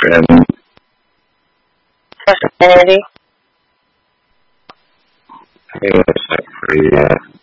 friend. Personality. Hang on a sec for you.